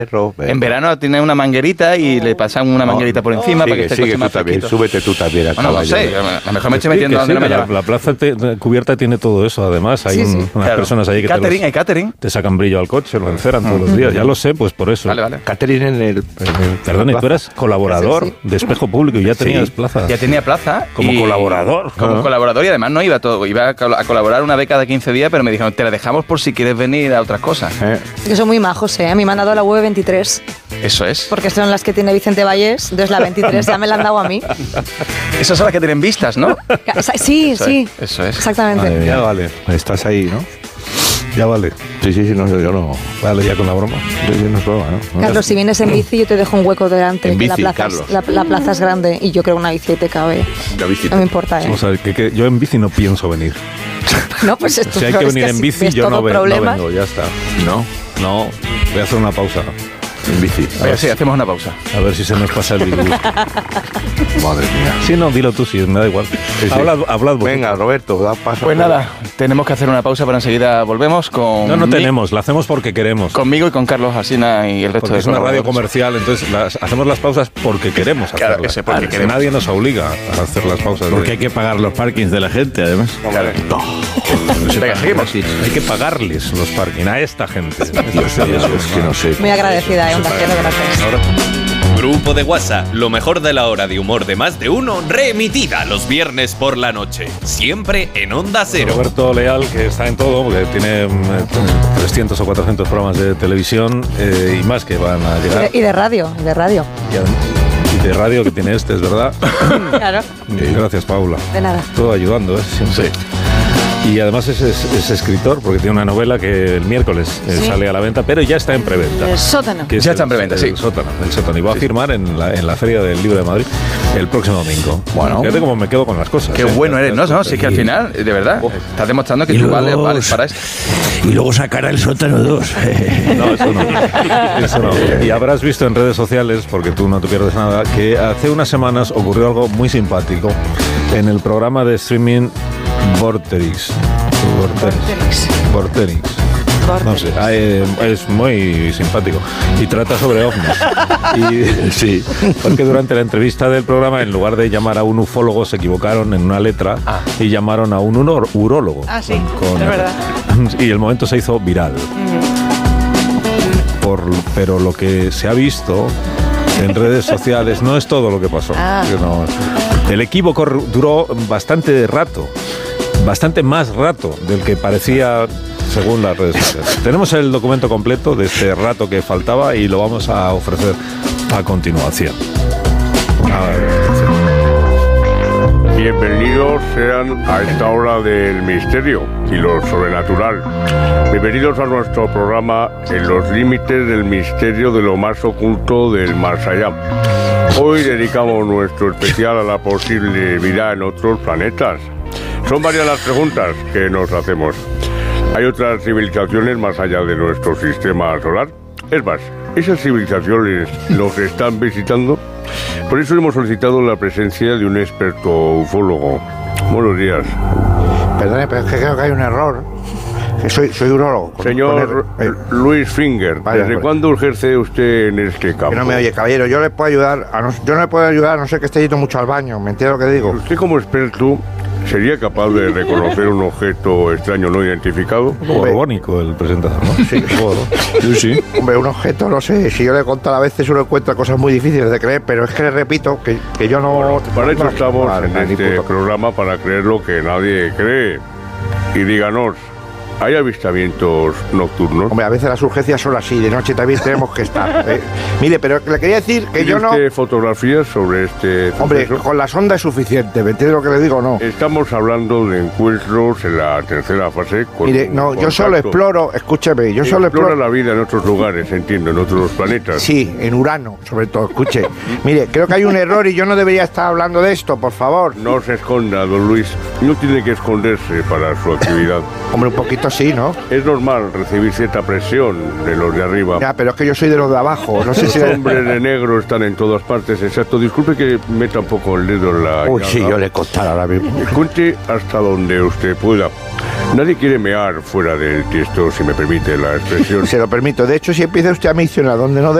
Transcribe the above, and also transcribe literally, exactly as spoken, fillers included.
En verano tiene una manguerita y le pasan una no, manguerita por encima sigue, para que esté sigue el coche más tú también, fresquito. súbete tú también al bueno, caballo. No sé, a lo mejor me estoy metiendo sí, donde sí, no me la, llama. la plaza te, cubierta tiene todo eso, además. Hay Sí, un, sí, unas claro. personas ahí que catering, te, los, hay catering. te sacan brillo al coche, lo enceran todos los días. Ya lo sé, pues por eso. Vale, vale. Catering en el... En el Perdón, y tú eras colaborador Sí, sí. de Espejo Público y ya tenías Sí. plaza. Ya tenía plaza. Como y- colaborador. Como Ah. colaborador y además no iba todo. Iba a, col- a colaborar una vez cada quince días, pero me dijeron, te la dejamos por si quieres venir a otras cosas. Eh, Que son muy majos, ¿eh? A mí me han dado la U E veintitrés, Eso es. porque son las que tiene Vicente Vallés, entonces la veintitrés ya me la han dado a mí. Esas son las que tienen vistas, ¿no? Sí, Eso sí, es, eso es. exactamente. Madre mía. ya vale. Estás ahí, ¿no? Ya vale. Sí, sí, sí, no, yo no... Vale, ya con la broma. Yo, yo no es broma, ¿no? Carlos, si vienes en bici yo te dejo un hueco delante, En que la, bici, plaza es, Carlos. la, la plaza es grande y yo creo una bici te cabe. La bici. No me importa, ¿eh? Vamos a ver, que, que yo en bici no pienso venir. No, pues esto Si hay no, que es venir en así bici, ves yo todo no, ve- no problema. vengo, ya está. No, No, voy a hacer una pausa. en bici. Oye, sí, hacemos una pausa. A ver si se nos pasa el virus. Madre mía. Sí, no, dilo tú, sí, me da igual. Sí, sí. Hablad, hablad vosotros. Venga, Roberto, da paso. Pues nada, tenemos que hacer una pausa, pero enseguida volvemos con... No, no mi- tenemos, la hacemos porque queremos. Conmigo y con Carlos Alsina y el resto Porque de es una radio colaboradores. comercial, entonces las, hacemos las pausas porque queremos hacerlas. Claro que sí, porque Que queremos. nadie nos obliga a hacer las pausas. Porque hay que pagar los parkings de la gente, además. Claro. Venga, seguimos. Hay que pagarles los parking a esta gente. Dios mío, es que no sé. Muy agradecida, ¿eh? Onda Cero, gracias. Grupo de WhatsApp, lo mejor de la hora de humor de más de uno, reemitida los viernes por la noche. Siempre en Onda Cero. Roberto Leal, que está en todo, porque tiene mm, trescientos o cuatrocientos programas de televisión eh, y más que van a Y llegar. de, y de radio, y de radio. Y ad- y de radio que tiene este, es verdad. Claro, Gracias, Paula. de nada. Todo ayudando, ¿eh? Siempre. Y además es, es- es escritor, porque tiene una novela que el miércoles eh, Sí. sale a la venta, pero ya está en preventa. El sótano. Que es Ya el- está en preventa, el sí. Sótano, el sótano. Y va a firmar en la, en la Feria del Libro de Madrid el próximo domingo. Bueno. Fíjate cómo me quedo con las cosas. Qué ¿eh? bueno eres, ¿no? no sí, que al Y- final, de verdad, estás demostrando que Y tú luego- vales, vales para esto. Y luego sacará el sótano dos. No, eso no. Eso no. Y habrás visto en redes sociales, porque tú no te pierdes nada, que hace unas semanas ocurrió algo muy simpático en el programa de streaming Vorterix. Vorterix. Vorterix. No sé, ah, eh, es muy simpático y trata sobre ovnis. Y, sí, porque durante la entrevista del programa, en lugar de llamar a un ufólogo, se equivocaron en una letra y llamaron a un uro- urólogo. Ah, sí, Con- es verdad. Y el momento se hizo viral. Por, pero lo que se ha visto en redes sociales no es todo lo que pasó. Ah. Que no- el equívoco ru- duró bastante rato, bastante más rato del que parecía según las redes sociales. Tenemos el documento completo de este rato que faltaba y lo vamos a ofrecer a continuación. A ver. Bienvenidos sean a esta hora del misterio y lo sobrenatural. Bienvenidos a nuestro programa En los límites del misterio de lo más oculto del más allá. Hoy dedicamos nuestro especial a la posible vida en otros planetas. Son varias las preguntas que nos hacemos. ¿Hay otras civilizaciones más allá de nuestro sistema solar? Es más, ¿esas civilizaciones nos están visitando? Por eso hemos solicitado la presencia de un experto ufólogo. Buenos días. Perdone, pero es que creo que hay un error. Que soy, soy urólogo. con- Señor con el- eh, Luis Finger, Vaya, ¿desde pues. cuándo ejerce usted en este campo? que no me oye, caballero. Yo le puedo ayudar. A no, yo no le puedo ayudar, a no ser que esté yendo mucho al baño. ¿Me entiende lo que digo? ¿Usted como experto sería capaz de reconocer un objeto extraño no identificado? Borbónico el presentador, ¿no? Sí. Sí, sí. Hombre, un objeto, no sé. Si yo le he contado a veces uno encuentra cosas muy difíciles de creer, pero es que le repito que, que yo no. Para eso no- estamos Vale, en ni este puto- programa, para creer lo que nadie cree. Y díganos, ¿hay avistamientos nocturnos? Hombre, a veces las urgencias son así, de noche también tenemos que estar. ¿eh? Mire, pero le quería decir que ¿Tiene yo no. usted fotografías sobre este Hombre, suceso? con la sonda es suficiente, ¿me entiende lo que le digo o no? Estamos hablando de encuentros en la tercera fase. Con Mire, no, yo contacto. solo exploro, escúcheme, yo solo Explora exploro. la vida en otros lugares, entiendo, en otros planetas. Sí, en Urano, sobre todo, escuche. Mire, creo que hay un error y yo no debería estar hablando de esto, por favor. No se esconda, don Luis. No tiene que esconderse para su actividad. Hombre, un poquito sí, ¿no? Es normal recibir cierta presión de los de arriba. Ya, pero es que yo soy de los de abajo, no sé Los si... hombres de negro están en todas partes, exacto. Disculpe que meta un poco el dedo en la Uy, sí, llaga. yo le contaré ahora mismo. Cuente hasta donde usted pueda. Nadie quiere mear fuera del tiesto, si me permite la expresión. Se lo permito. De hecho, si empieza usted a mencionar donde no